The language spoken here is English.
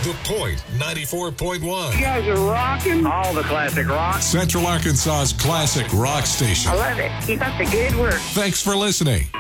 The Point 94.1. You guys are rocking. All the classic rock. Central Arkansas's classic rock station. I love it. Keep up the good work. Thanks for listening.